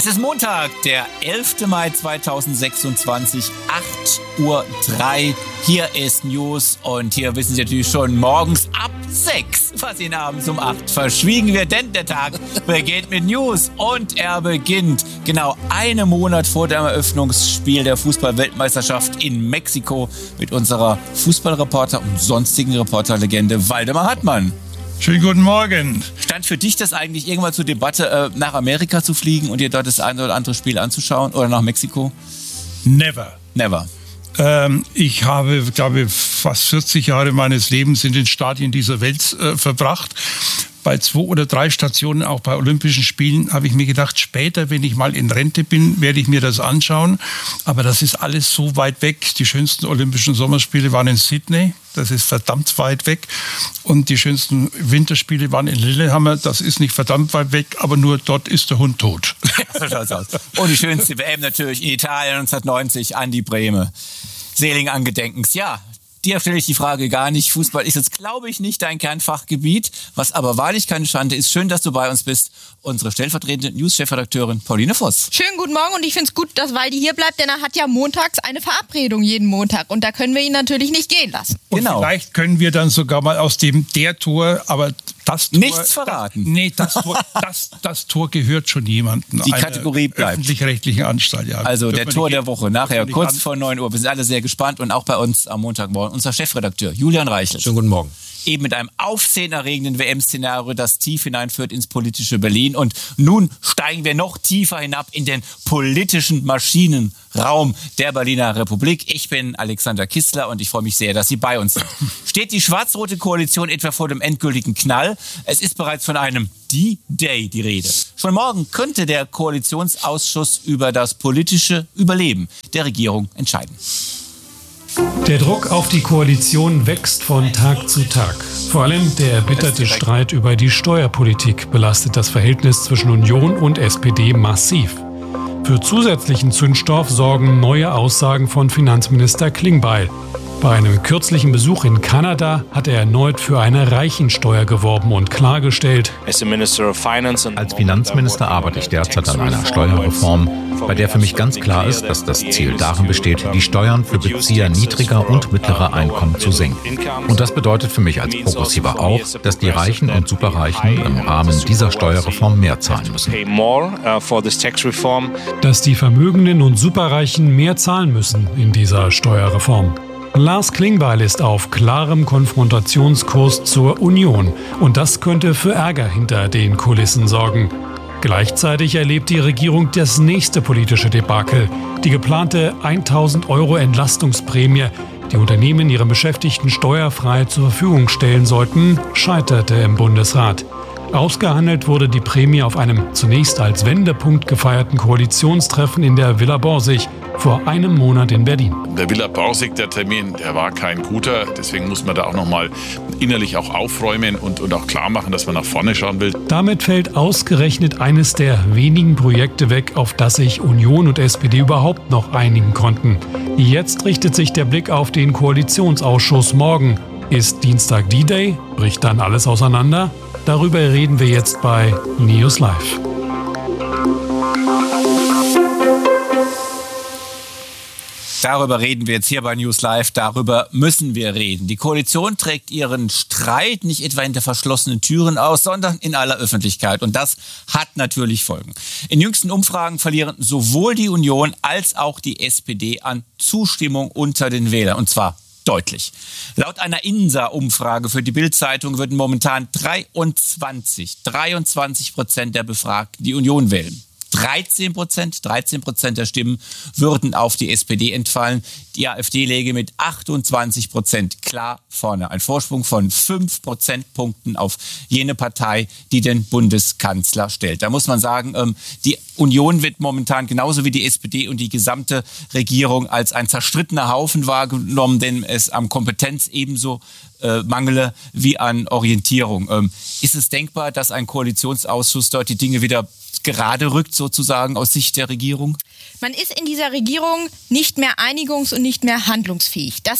Es ist Montag, der 11. Mai 2026, 8:03 Uhr. Hier ist News und hier wissen Sie natürlich schon morgens ab 6, was Ihnen abends um 8 verschwiegen wird, denn der Tag beginnt mit News und er beginnt genau einen Monat vor dem Eröffnungsspiel der Fußball-Weltmeisterschaft in Mexiko mit unserer Fußballreporter und sonstigen Reporterlegende Waldemar Hartmann. Schönen guten Morgen. Stand für dich das eigentlich irgendwann zur Debatte, nach Amerika zu fliegen und dir dort das eine oder andere Spiel anzuschauen oder nach Mexiko? Never. Ich habe, glaube ich, fast 40 Jahre meines Lebens in den Stadien dieser Welt verbracht. Bei 2 oder 3 Stationen, auch bei Olympischen Spielen, habe ich mir gedacht, später, wenn ich mal in Rente bin, werde ich mir das anschauen. Aber das ist alles so weit weg. Die schönsten Olympischen Sommerspiele waren in Sydney. Das ist verdammt weit weg. Und die schönsten Winterspiele waren in Lillehammer. Das ist nicht verdammt weit weg, aber nur dort ist der Hund tot. So schaut's aus. Und die schönste WM natürlich in Italien 1990, Andi Brehme. Seligen Angedenkens. Ja, dir stelle ich die Frage gar nicht. Fußball ist jetzt, glaube ich, nicht dein Kernfachgebiet, was aber wahrlich keine Schande ist. Schön, dass du bei uns bist. Unsere stellvertretende News-Chefredakteurin Pauline Voss. Schönen guten Morgen und ich finde es gut, dass Waldi hier bleibt, denn er hat ja montags eine Verabredung jeden Montag und da können wir ihn natürlich nicht gehen lassen. Und genau. Vielleicht können wir dann sogar mal aus der Tor, aber das Tor... Nichts verraten. Das Tor gehört schon jemandem. Die Kategorie bleibt. Öffentlich-rechtlichen Anstalt, ja. Also der Tor der Woche, nachher kurz vor 9 Uhr. Wir sind alle sehr gespannt und auch bei uns am Montagmorgen unser Chefredakteur Julian Reichelt. Schönen guten Morgen. Eben mit einem aufsehenerregenden WM-Szenario, das tief hineinführt ins politische Berlin. Und nun steigen wir noch tiefer hinab in den politischen Maschinenraum der Berliner Republik. Ich bin Alexander Kistler und ich freue mich sehr, dass Sie bei uns sind. Steht die schwarz-rote Koalition etwa vor dem endgültigen Knall? Es ist bereits von einem D-Day die Rede. Schon morgen könnte der Koalitionsausschuss über das politische Überleben der Regierung entscheiden. Der Druck auf die Koalition wächst von Tag zu Tag. Vor allem der erbitterte Streit über die Steuerpolitik belastet das Verhältnis zwischen Union und SPD massiv. Für zusätzlichen Zündstoff sorgen neue Aussagen von Finanzminister Klingbeil. Bei einem kürzlichen Besuch in Kanada hat er erneut für eine Reichensteuer geworben und klargestellt: Als Finanzminister arbeite ich derzeit an einer Steuerreform, bei der für mich ganz klar ist, dass das Ziel darin besteht, die Steuern für Bezieher niedriger und mittlerer Einkommen zu senken. Und das bedeutet für mich als Progressiver auch, dass die Reichen und Superreichen im Rahmen dieser Steuerreform mehr zahlen müssen. Dass die Vermögenden und Superreichen mehr zahlen müssen in dieser Steuerreform. Lars Klingbeil ist auf klarem Konfrontationskurs zur Union und das könnte für Ärger hinter den Kulissen sorgen. Gleichzeitig erlebt die Regierung das nächste politische Debakel. Die geplante 1.000 € Entlastungsprämie, die Unternehmen ihren Beschäftigten steuerfrei zur Verfügung stellen sollten, scheiterte im Bundesrat. Ausgehandelt wurde die Prämie auf einem zunächst als Wendepunkt gefeierten Koalitionstreffen in der Villa Borsig vor einem Monat in Berlin. Der Villa Borsig, der Termin, der war kein guter. Deswegen muss man da auch nochmal innerlich auch aufräumen und auch klar machen, dass man nach vorne schauen will. Damit fällt ausgerechnet eines der wenigen Projekte weg, auf das sich Union und SPD überhaupt noch einigen konnten. Jetzt richtet sich der Blick auf den Koalitionsausschuss morgen. Ist Dienstag D-Day? Bricht dann alles auseinander? Darüber reden wir jetzt bei News Live. Darüber reden wir jetzt hier bei News Live, darüber müssen wir reden. Die Koalition trägt ihren Streit nicht etwa hinter verschlossenen Türen aus, sondern in aller Öffentlichkeit. Und das hat natürlich Folgen. In jüngsten Umfragen verlieren sowohl die Union als auch die SPD an Zustimmung unter den Wählern. Und zwar deutlich. Laut einer INSA-Umfrage für die Bild-Zeitung würden momentan 23% der Befragten die Union wählen. 13% der Stimmen würden auf die SPD entfallen. Die AfD läge mit 28% klar vorne. Ein Vorsprung von 5 Prozentpunkten auf jene Partei, die den Bundeskanzler stellt. Da muss man sagen, die Union wird momentan genauso wie die SPD und die gesamte Regierung als ein zerstrittener Haufen wahrgenommen, denn es an Kompetenz ebenso mangele wie an Orientierung. Ist es denkbar, dass ein Koalitionsausschuss dort die Dinge wieder gerade rückt, sozusagen aus Sicht der Regierung? Man ist in dieser Regierung nicht mehr einigungs- und nicht mehr handlungsfähig. Das ist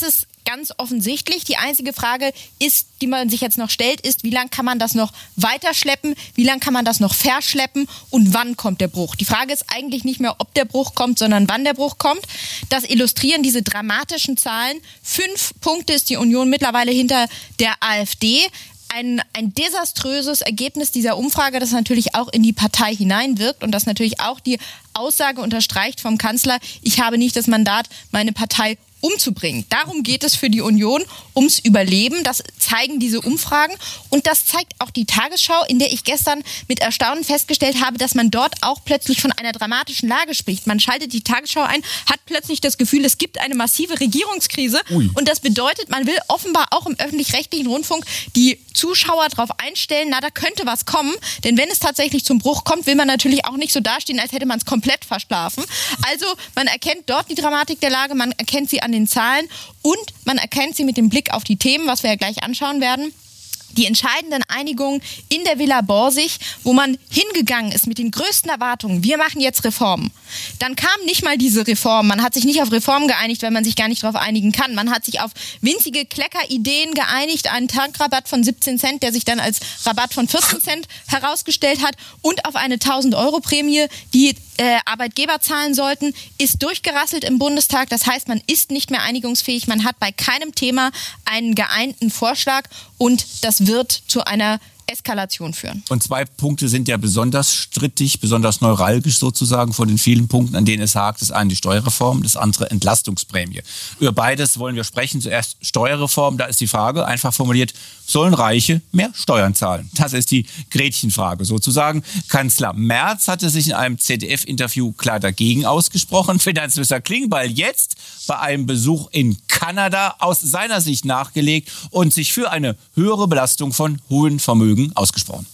ganz offensichtlich. Die einzige Frage ist, die man sich jetzt noch stellt, ist, wie lange kann man das noch weiterschleppen, wie lange kann man das noch verschleppen und wann kommt der Bruch? Die Frage ist eigentlich nicht mehr, ob der Bruch kommt, sondern wann der Bruch kommt. Das illustrieren diese dramatischen Zahlen. 5 Punkte ist die Union mittlerweile hinter der AfD. Ein desaströses Ergebnis dieser Umfrage, das natürlich auch in die Partei hineinwirkt und das natürlich auch die Aussage unterstreicht vom Kanzler, ich habe nicht das Mandat, meine Partei umzubringen. Darum geht es für die Union, ums Überleben. Das zeigen diese Umfragen und das zeigt auch die Tagesschau, in der ich gestern mit Erstaunen festgestellt habe, dass man dort auch plötzlich von einer dramatischen Lage spricht. Man schaltet die Tagesschau ein, hat plötzlich das Gefühl, es gibt eine massive Regierungskrise. Und das bedeutet, man will offenbar auch im öffentlich-rechtlichen Rundfunk die Zuschauer darauf einstellen, na, da könnte was kommen. Denn wenn es tatsächlich zum Bruch kommt, will man natürlich auch nicht so dastehen, als hätte man es komplett verschlafen. Also man erkennt dort die Dramatik der Lage, man erkennt sie an den Zahlen und man erkennt sie mit dem Blick auf die Themen, was wir ja gleich anschauen werden. Die entscheidenden Einigungen in der Villa Borsig, wo man hingegangen ist mit den größten Erwartungen, wir machen jetzt Reformen. Dann kam nicht mal diese Reform. Man hat sich nicht auf Reformen geeinigt, weil man sich gar nicht darauf einigen kann. Man hat sich auf winzige Kleckerideen geeinigt, einen Tankrabatt von 17 Cent, der sich dann als Rabatt von 14 Cent herausgestellt hat und auf eine 1.000-Euro-Prämie, die Arbeitgeber zahlen sollten, ist durchgerasselt im Bundestag. Das heißt, man ist nicht mehr einigungsfähig. Man hat bei keinem Thema einen geeinten Vorschlag und das wird zu einer Eskalation führen. Und 2 Punkte sind ja besonders strittig, besonders neuralgisch sozusagen von den vielen Punkten, an denen es hakt. Das eine die Steuerreform, das andere Entlastungsprämie. Über beides wollen wir sprechen. Zuerst Steuerreform, da ist die Frage, einfach formuliert, sollen Reiche mehr Steuern zahlen? Das ist die Gretchenfrage sozusagen. Kanzler Merz hatte sich in einem ZDF-Interview klar dagegen ausgesprochen. Finanzminister Klingbeil jetzt bei einem Besuch in Kanada aus seiner Sicht nachgelegt und sich für eine höhere Belastung von hohen Vermögen ausgesprochen.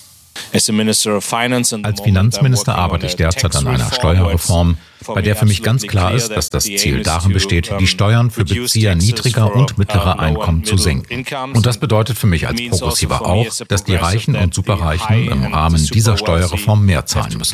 Als Finanzminister arbeite ich derzeit an einer Steuerreform, bei der für mich ganz klar ist, dass das Ziel darin besteht, die Steuern für Bezieher niedriger und mittlerer Einkommen zu senken. Und das bedeutet für mich als Progressiver auch, dass die Reichen und Superreichen im Rahmen dieser Steuerreform mehr zahlen müssen.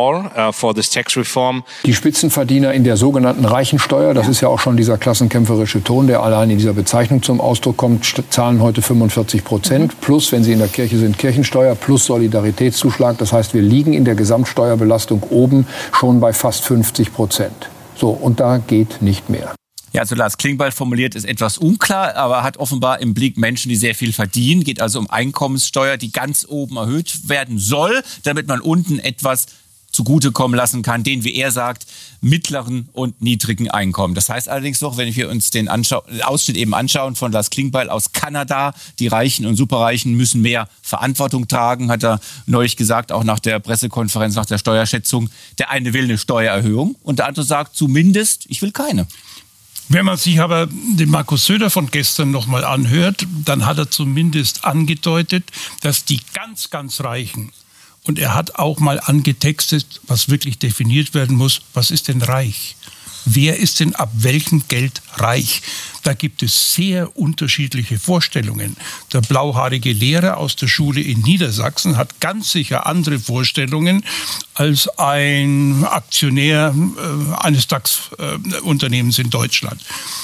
Die Spitzenverdiener in der sogenannten Reichensteuer, das ist ja auch schon dieser klassenkämpferische Ton, der allein in dieser Bezeichnung zum Ausdruck kommt, zahlen heute 45%, plus, wenn sie in der Kirche sind, Kirchensteuer, plus Solidaritätszuschlag. Das heißt, wir liegen in der Gesamtsteuerbelastung oben schon bei fast 50%. So, und da geht nicht mehr. Ja, also Lars Klingbeil formuliert, ist etwas unklar, aber hat offenbar im Blick Menschen, die sehr viel verdienen. Geht also um Einkommenssteuer, die ganz oben erhöht werden soll, damit man unten etwas zugutekommen lassen kann, den, wie er sagt, mittleren und niedrigen Einkommen. Das heißt allerdings noch, wenn wir uns den Ausschnitt eben anschauen von Lars Klingbeil aus Kanada, die Reichen und Superreichen müssen mehr Verantwortung tragen, hat er neulich gesagt, auch nach der Pressekonferenz, nach der Steuerschätzung. Der eine will eine Steuererhöhung und der andere sagt zumindest, ich will keine. Wenn man sich aber den Markus Söder von gestern nochmal anhört, dann hat er zumindest angedeutet, dass die ganz, ganz Reichen, und er hat auch mal angetextet, was wirklich definiert werden muss, was ist denn reich? Wer ist denn ab welchem Geld reich? Da gibt es sehr unterschiedliche Vorstellungen. Der blauhaarige Lehrer aus der Schule in Niedersachsen hat ganz sicher andere Vorstellungen als ein Aktionär eines DAX-Unternehmens in Deutschland.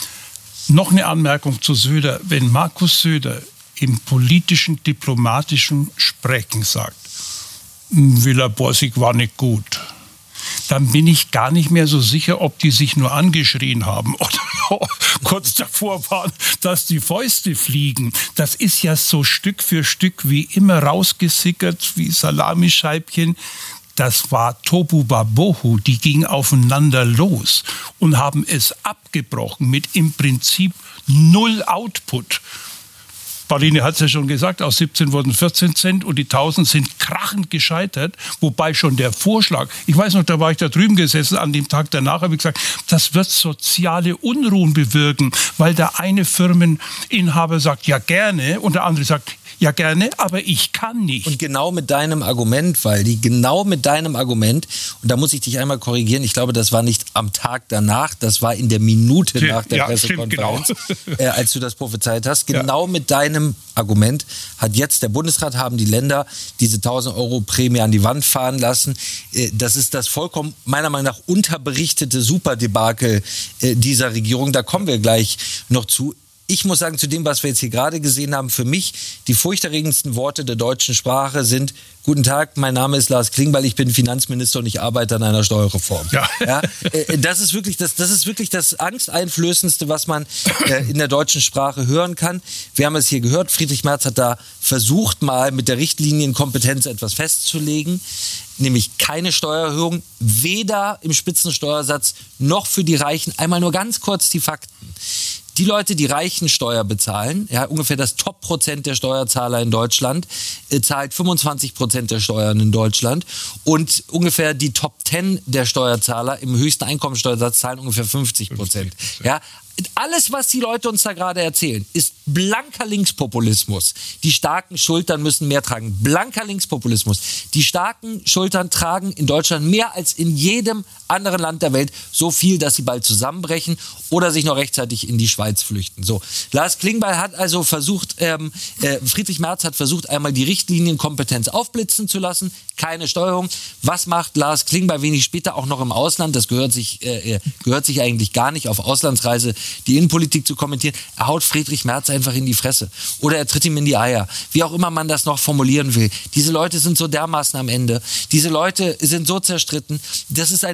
Noch eine Anmerkung zu Söder. Wenn Markus Söder im politischen, diplomatischen Sprechen sagt, Villa Borsig war nicht gut, dann bin ich gar nicht mehr so sicher, ob die sich nur angeschrien haben oder kurz davor waren, dass die Fäuste fliegen. Das ist ja so Stück für Stück wie immer rausgesickert, wie Salamischeibchen. Das war Tobu Babohu, die gingen aufeinander los und haben es abgebrochen mit im Prinzip null Output. Pauline hat es ja schon gesagt, aus 17 wurden 14 Cent und die 1000 sind krachend gescheitert, wobei schon der Vorschlag, ich weiß noch, da war ich da drüben gesessen, an dem Tag danach habe ich gesagt, das wird soziale Unruhen bewirken, weil der eine Firmeninhaber sagt, ja gerne, und der andere sagt, ja gerne, aber ich kann nicht. Und genau mit deinem Argument, Waldi, und da muss ich dich einmal korrigieren, ich glaube, das war nicht am Tag danach, das war in der Minute nach der Pressekonferenz, genau. Als du das prophezeit hast, genau mit deinem deinem Argument hat jetzt der Bundesrat, haben die Länder diese 1.000 € Prämie an die Wand fahren lassen. Das ist das vollkommen, meiner Meinung nach, unterberichtete Superdebakel dieser Regierung. Da kommen wir gleich noch zu. Ich muss sagen, zu dem, was wir jetzt hier gerade gesehen haben, für mich die furchterregendsten Worte der deutschen Sprache sind: Guten Tag, mein Name ist Lars Klingbeil, ich bin Finanzminister und ich arbeite an einer Steuerreform. Ja, das ist wirklich das Angsteinflößendste, was man in der deutschen Sprache hören kann. Wir haben es hier gehört, Friedrich Merz hat da versucht, mal mit der Richtlinienkompetenz etwas festzulegen, nämlich keine Steuererhöhung, weder im Spitzensteuersatz noch für die Reichen. Einmal nur ganz kurz die Fakten. Die Leute, die reichen Steuer bezahlen, ja, ungefähr das Top-Prozent der Steuerzahler in Deutschland, zahlt 25% der Steuern in Deutschland, und ungefähr die Top 10 der Steuerzahler im höchsten Einkommensteuersatz zahlen ungefähr 50%. Ja. Alles, was die Leute uns da gerade erzählen, ist blanker Linkspopulismus. Die starken Schultern müssen mehr tragen. Blanker Linkspopulismus. Die starken Schultern tragen in Deutschland mehr als in jedem anderen Land der Welt, so viel, dass sie bald zusammenbrechen oder sich noch rechtzeitig in die Schweiz flüchten. So, Lars Klingbeil hat also versucht, Friedrich Merz hat versucht, einmal die Richtlinienkompetenz aufblitzen zu lassen. Keine Steuerung. Was macht Lars Klingbeil wenig später auch noch im Ausland? Das gehört sich eigentlich gar nicht, auf Auslandsreise die Innenpolitik zu kommentieren. Er haut Friedrich Merz einfach in die Fresse. Oder er tritt ihm in die Eier. Wie auch immer man das noch formulieren will. Diese Leute sind so dermaßen am Ende. Diese Leute sind so zerstritten. Das ist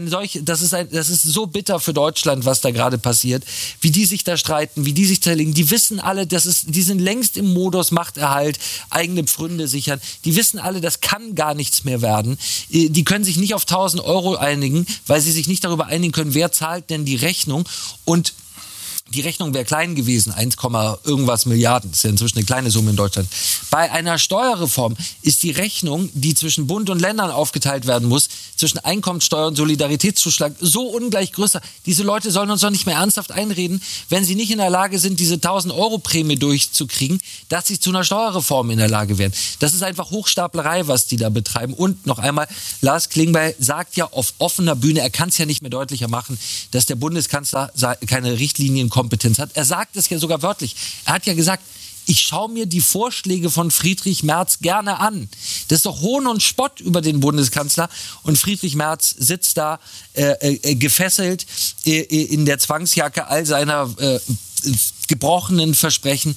so bitter für Deutschland, was da gerade passiert. Wie die sich da streiten, wie die sich zerlegen. Die wissen alle, die sind längst im Modus Machterhalt, eigene Pfründe sichern. Die wissen alle, das kann gar nichts mehr werden. Die können sich nicht auf 1.000 € einigen, weil sie sich nicht darüber einigen können, wer zahlt denn die Rechnung. Und die Rechnung wäre klein gewesen, 1, irgendwas Milliarden. Das ist ja inzwischen eine kleine Summe in Deutschland. Bei einer Steuerreform ist die Rechnung, die zwischen Bund und Ländern aufgeteilt werden muss, zwischen Einkommensteuer und Solidaritätszuschlag, so ungleich größer. Diese Leute sollen uns doch nicht mehr ernsthaft einreden, wenn sie nicht in der Lage sind, diese 1.000 € Prämie durchzukriegen, dass sie zu einer Steuerreform in der Lage wären. Das ist einfach Hochstaplerei, was die da betreiben. Und noch einmal, Lars Klingbeil sagt ja auf offener Bühne, er kann es ja nicht mehr deutlicher machen, dass der Bundeskanzler keine Richtlinienkompetenz hat. Er sagt es ja sogar wörtlich. Er hat ja gesagt, ich schaue mir die Vorschläge von Friedrich Merz gerne an. Das ist doch Hohn und Spott über den Bundeskanzler. Und Friedrich Merz sitzt da gefesselt in der Zwangsjacke all seiner gebrochenen Versprechen,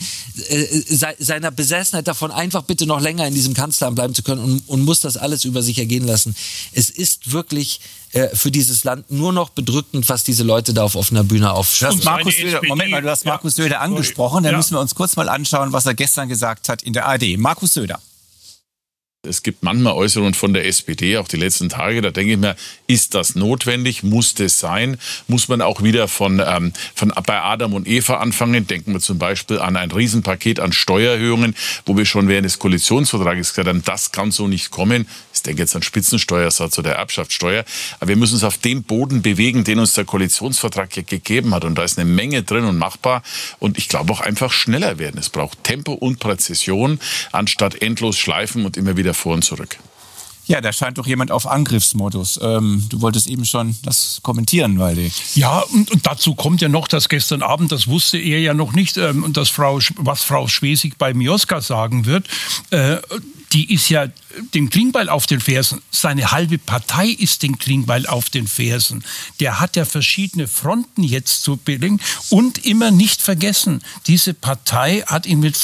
seiner Besessenheit davon, einfach bitte noch länger in diesem Kanzleramt bleiben zu können, und muss das alles über sich ergehen lassen. Es ist wirklich für dieses Land nur noch bedrückend, was diese Leute da auf offener Bühne aufschreiben. Moment mal, du hast Markus Söder angesprochen, dann müssen wir uns kurz mal anschauen, was er gestern gesagt hat in der ARD. Markus Söder. Es gibt manchmal Äußerungen von der SPD, auch die letzten Tage, da denke ich mir, ist das notwendig? Muss das sein? Muss man auch wieder bei Adam und Eva anfangen? Denken wir zum Beispiel an ein Riesenpaket an Steuererhöhungen, wo wir schon während des Koalitionsvertrages gesagt haben, das kann so nicht kommen. Ich denke jetzt an Spitzensteuersatz oder Erbschaftssteuer. Aber wir müssen uns auf dem Boden bewegen, den uns der Koalitionsvertrag ja gegeben hat. Und da ist eine Menge drin und machbar. Und ich glaube auch einfach schneller werden. Es braucht Tempo und Präzision, anstatt endlos schleifen und immer wieder vor und zurück. Ja, da scheint doch jemand auf Angriffsmodus. Du wolltest eben schon das kommentieren, Waldi. Ja, und dazu kommt ja noch, dass gestern Abend, das wusste er ja noch nicht, und was Frau Schwesig bei Mioska sagen wird, die ist ja dem Klingbeil auf den Fersen. Seine halbe Partei ist dem Klingbeil auf den Fersen. Der hat ja verschiedene Fronten jetzt zu bilden. Und immer nicht vergessen, diese Partei hat ihn mit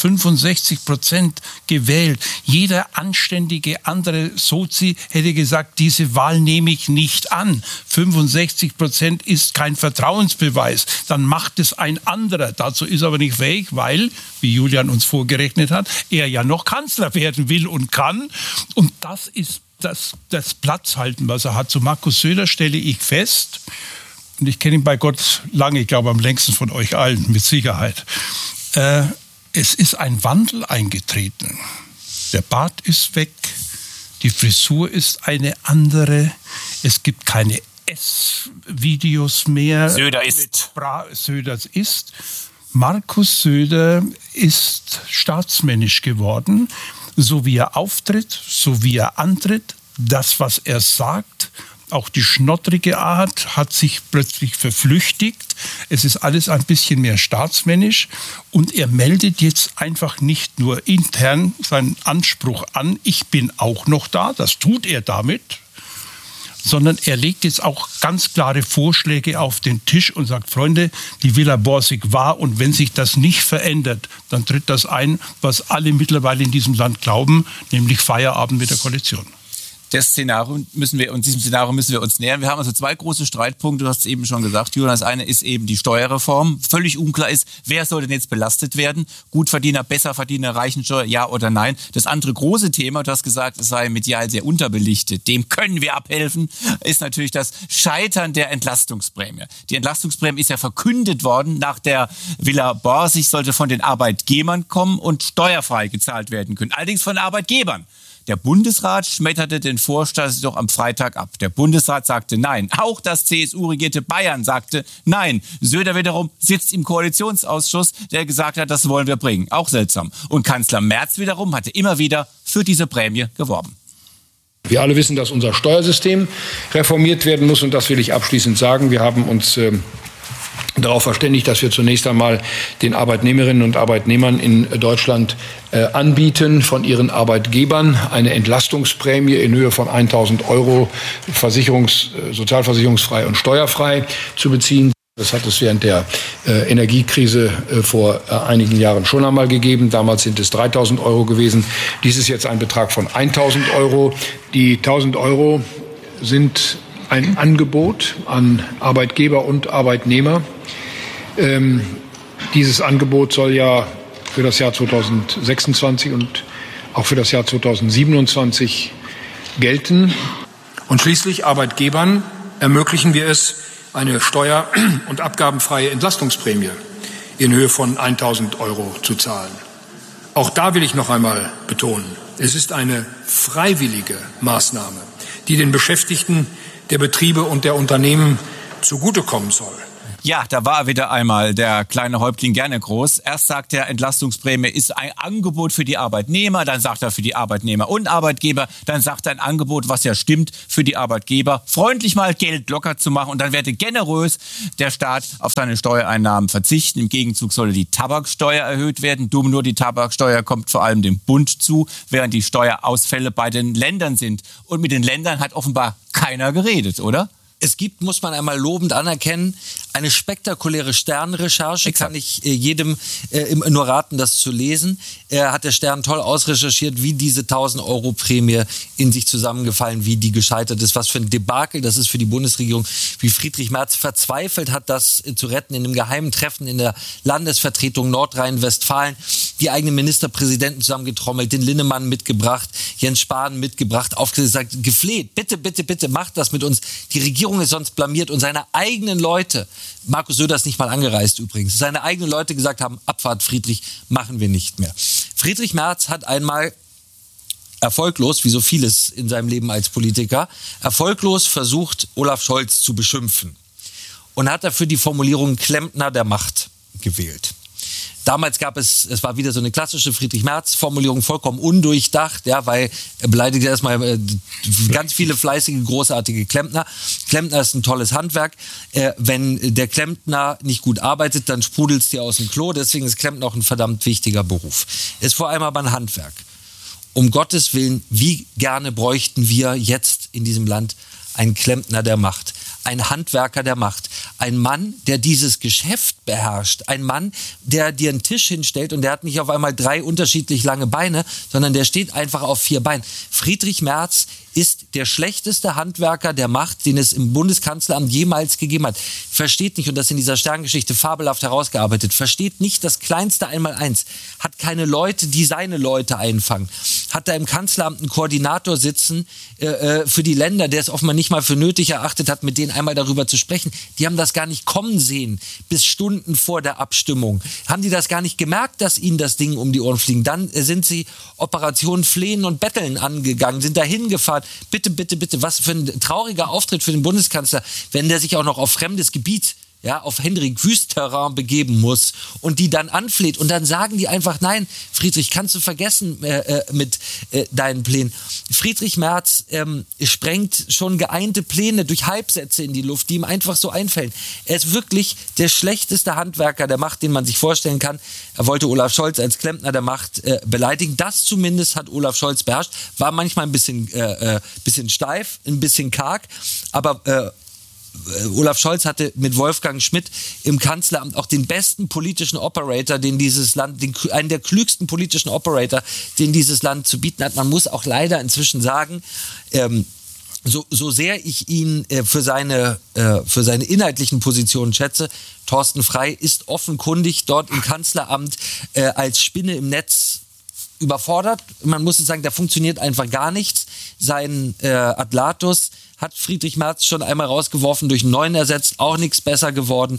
65% gewählt. Jeder anständige andere Sozi hätte gesagt, diese Wahl nehme ich nicht an. 65% ist kein Vertrauensbeweis. Dann macht es ein anderer. Dazu ist er aber nicht fähig, weil, wie Julian uns vorgerechnet hat, er ja noch Kanzler werden will und kann. Und das ist das Platzhalten, was er hat. Zu Markus Söder stelle ich fest, und ich kenne ihn bei Gott lange, ich glaube am längsten von euch allen, mit Sicherheit. Es ist ein Wandel eingetreten. Der Bart ist weg, die Frisur ist eine andere, es gibt keine S-Videos mehr. Söder ist. Söder ist. Markus Söder ist staatsmännisch geworden. So wie er auftritt, so wie er antritt, das, was er sagt, Auch die schnottrige Art hat sich plötzlich verflüchtigt. Es ist alles ein bisschen mehr staatsmännisch. Und er meldet jetzt einfach nicht nur intern seinen Anspruch an, ich bin auch noch da, das tut er damit, sondern er legt jetzt auch ganz klare Vorschläge auf den Tisch und sagt, Freunde, die Villa Borsig war, und wenn sich das nicht verändert, dann tritt das ein, was alle mittlerweile in diesem Land glauben, nämlich Feierabend mit der Koalition. Diesem Szenario müssen wir uns nähern. Wir haben also zwei große Streitpunkte, du hast es eben schon gesagt, Julian. Das eine ist eben die Steuerreform. Völlig unklar ist, wer soll denn jetzt belastet werden? Gutverdiener, Besserverdiener, Reichensteuer, ja oder nein? Das andere große Thema, du hast gesagt, es sei medial sehr unterbelichtet, dem können wir abhelfen, ist natürlich das Scheitern der Entlastungsprämie. Die Entlastungsprämie ist ja verkündet worden, nach der Villa Borsig sollte von den Arbeitgebern kommen und steuerfrei gezahlt werden können. Allerdings von Arbeitgebern. Der Bundesrat schmetterte den Vorschlag doch am Freitag ab. Der Bundesrat sagte nein. Auch das CSU-regierte Bayern sagte nein. Söder wiederum sitzt im Koalitionsausschuss, der gesagt hat, das wollen wir bringen. Auch seltsam. Und Kanzler Merz wiederum hatte immer wieder für diese Prämie geworben. Wir alle wissen, dass unser Steuersystem reformiert werden muss. Und das will ich abschließend sagen. Wir haben uns darauf verständigt, dass wir zunächst einmal den Arbeitnehmerinnen und Arbeitnehmern in Deutschland anbieten, von ihren Arbeitgebern eine Entlastungsprämie in Höhe von 1.000 Euro sozialversicherungsfrei und steuerfrei zu beziehen. Das hat es während der Energiekrise vor einigen Jahren schon einmal gegeben. Damals sind es 3.000 Euro gewesen. Dies ist jetzt ein Betrag von 1.000 Euro. Die 1.000 Euro sind ein Angebot an Arbeitgeber und Arbeitnehmer. Dieses Angebot soll ja für das Jahr 2026 und auch für das Jahr 2027 gelten. Und schließlich Arbeitgebern ermöglichen wir es, eine steuer- und abgabenfreie Entlastungsprämie in Höhe von 1.000 Euro zu zahlen. Auch da will ich noch einmal betonen, es ist eine freiwillige Maßnahme, die den Beschäftigten der Betriebe und der Unternehmen zugutekommen soll. Ja, da war wieder einmal der kleine Häuptling gerne groß. Erst sagt er, Entlastungsprämie ist ein Angebot für die Arbeitnehmer, dann sagt er für die Arbeitnehmer und Arbeitgeber, dann sagt er ein Angebot, was ja stimmt, für die Arbeitgeber, freundlich mal Geld locker zu machen, und dann werde generös der Staat auf seine Steuereinnahmen verzichten. Im Gegenzug solle die Tabaksteuer erhöht werden. Dumm nur, die Tabaksteuer kommt vor allem dem Bund zu, während die Steuerausfälle bei den Ländern sind. Und mit den Ländern hat offenbar keiner geredet, oder? Es gibt, muss man einmal lobend anerkennen, eine spektakuläre Stern-Recherche. Kann ich jedem nur raten, das zu lesen. Hat der Stern toll ausrecherchiert, wie diese 1.000 Euro Prämie in sich zusammengefallen, wie die gescheitert ist, was für ein Debakel das ist für die Bundesregierung, wie Friedrich Merz verzweifelt hat, das zu retten in einem geheimen Treffen in der Landesvertretung Nordrhein-Westfalen, die eigenen Ministerpräsidenten zusammengetrommelt, den Linnemann mitgebracht, Jens Spahn mitgebracht, aufgesagt, gefleht, bitte, bitte, bitte, macht das mit uns. Die Regierung ist sonst blamiert, und seine eigenen Leute, Markus Söder ist nicht mal angereist übrigens, seine eigenen Leute gesagt haben, Abfahrt Friedrich, machen wir nicht mehr. Friedrich Merz hat einmal erfolglos, wie so vieles in seinem Leben als Politiker, erfolglos versucht, Olaf Scholz zu beschimpfen, und hat dafür die Formulierung Klempner der Macht gewählt. Damals gab es war wieder so eine klassische Friedrich-Merz-Formulierung, vollkommen undurchdacht, ja, weil er beleidigt erstmal ganz viele fleißige, großartige Klempner. Klempner ist ein tolles Handwerk. Wenn der Klempner nicht gut arbeitet, dann sprudelt es dir aus dem Klo. Deswegen ist Klempner auch ein verdammt wichtiger Beruf. Ist vor allem aber ein Handwerk. Um Gottes Willen, wie gerne bräuchten wir jetzt in diesem Land einen Klempner der Macht, ein Handwerker der Macht, ein Mann, der dieses Geschäft beherrscht, ein Mann, der dir einen Tisch hinstellt, und der hat nicht auf einmal 3 unterschiedlich lange Beine, sondern der steht einfach auf 4 Beinen. Friedrich Merz ist der schlechteste Handwerker der Macht, den es im Bundeskanzleramt jemals gegeben hat. Versteht nicht, und das in dieser Sterngeschichte fabelhaft herausgearbeitet, versteht nicht das kleinste Einmaleins, hat keine Leute, die seine Leute einfangen, hat da im Kanzleramt einen Koordinator sitzen für die Länder, der es offenbar nicht mal für nötig erachtet hat, mit denen einmal darüber zu sprechen. Die haben das gar nicht kommen sehen, bis Stunden vor der Abstimmung. Haben die das gar nicht gemerkt, dass ihnen das Ding um die Ohren fliegen? Dann sind sie Operation Flehen und Betteln angegangen, sind dahin gefahren. Bitte, bitte, bitte, was für ein trauriger Auftritt für den Bundeskanzler, wenn der sich auch noch auf fremdes Gebiet ja, auf Hendrik Wüst-Terrain begeben muss und die dann anfleht und dann sagen die einfach, nein, Friedrich, kannst du vergessen mit deinen Plänen. Friedrich Merz sprengt schon geeinte Pläne durch Halbsätze in die Luft, die ihm einfach so einfallen. Er ist wirklich der schlechteste Handwerker der Macht, den man sich vorstellen kann. Er wollte Olaf Scholz als Klempner der Macht beleidigen. Das zumindest hat Olaf Scholz beherrscht. War manchmal ein bisschen steif, ein bisschen karg, aber Olaf Scholz hatte mit Wolfgang Schmidt im Kanzleramt auch den besten politischen Operator, den dieses Land, einen der klügsten politischen Operator, den dieses Land zu bieten hat. Man muss auch leider inzwischen sagen, so sehr ich ihn für seine inhaltlichen Positionen schätze, Thorsten Frey ist offenkundig dort im Kanzleramt als Spinne im Netz überfordert. Man muss sagen, da funktioniert einfach gar nichts. Sein Atlatus hat Friedrich Merz schon einmal rausgeworfen, durch einen neuen ersetzt, auch nichts besser geworden.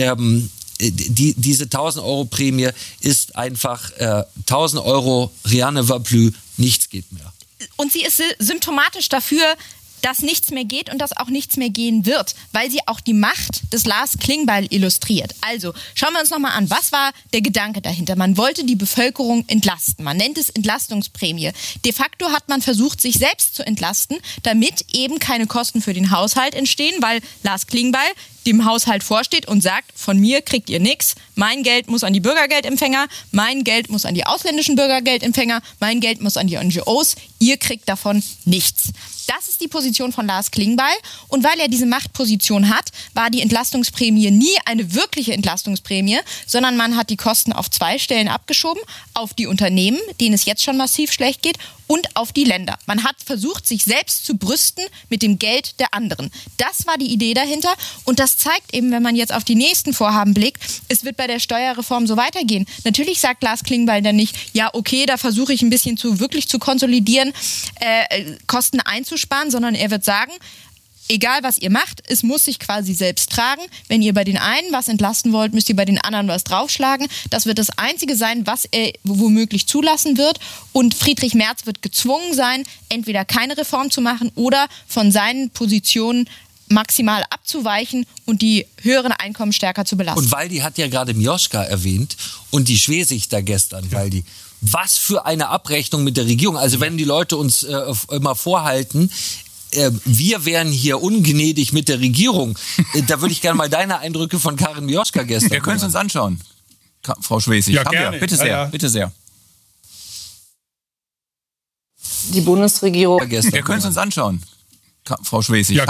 Diese 1.000 Euro Prämie ist einfach 1.000 Euro, rien ne va plus, nichts geht mehr. Und sie ist symptomatisch dafür, dass nichts mehr geht und dass auch nichts mehr gehen wird, weil sie auch die Macht des Lars Klingbeil illustriert. Also, schauen wir uns nochmal an, was war der Gedanke dahinter? Man wollte die Bevölkerung entlasten. Man nennt es Entlastungsprämie. De facto hat man versucht, sich selbst zu entlasten, damit eben keine Kosten für den Haushalt entstehen, weil Lars Klingbeil dem Haushalt vorsteht und sagt, von mir kriegt ihr nichts, mein Geld muss an die Bürgergeldempfänger, mein Geld muss an die ausländischen Bürgergeldempfänger, mein Geld muss an die NGOs, ihr kriegt davon nichts. Das ist die Position von Lars Klingbeil und weil er diese Machtposition hat, war die Entlastungsprämie nie eine wirkliche Entlastungsprämie, sondern man hat die Kosten auf 2 Stellen abgeschoben, auf die Unternehmen, denen es jetzt schon massiv schlecht geht, und auf die Länder. Man hat versucht, sich selbst zu brüsten mit dem Geld der anderen. Das war die Idee dahinter und das zeigt eben, wenn man jetzt auf die nächsten Vorhaben blickt, es wird bei der Steuerreform so weitergehen. Natürlich sagt Lars Klingbeil dann nicht, ja okay, da versuche ich ein bisschen wirklich zu konsolidieren, Kosten einzusparen, sondern er wird sagen, egal was ihr macht, es muss sich quasi selbst tragen. Wenn ihr bei den einen was entlasten wollt, müsst ihr bei den anderen was draufschlagen. Das wird das Einzige sein, was er womöglich zulassen wird. Und Friedrich Merz wird gezwungen sein, entweder keine Reform zu machen oder von seinen Positionen maximal abzuweichen und die höheren Einkommen stärker zu belasten. Und Waldi hat ja gerade Mioschka erwähnt und die Schwesichter gestern, Waldi. Was für eine Abrechnung mit der Regierung. Also wenn die Leute uns immer vorhalten, wir wären hier ungnädig mit der Regierung. Da würde ich gerne mal deine Eindrücke von Karin Mioschka gestern. Wir können es uns anschauen, Frau Schwesig. Ja, gerne. Bitte sehr, ja. Bitte sehr. Die Bundesregierung. Wir können es uns anschauen, Frau Schwesig. Ja,